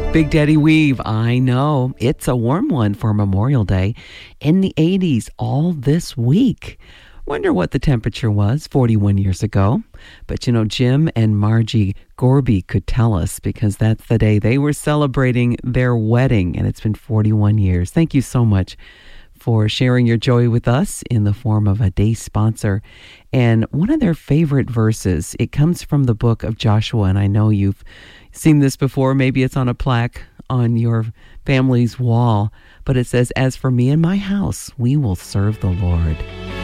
Big Daddy Weave, I know. It's a warm one for Memorial Day. In the 80s all this week. Wonder what the temperature was 41 years ago. But you know, Jim and Margie Gorby could tell us because that's the day they were celebrating their wedding, and it's been 41 years. Thank you so much for sharing your joy with us in the form of a day sponsor. And one of their favorite verses, it comes from the book of Joshua, and I know you've seen this before. Maybe it's on a plaque on your family's wall, but it says, "As for me and my house, we will serve the Lord."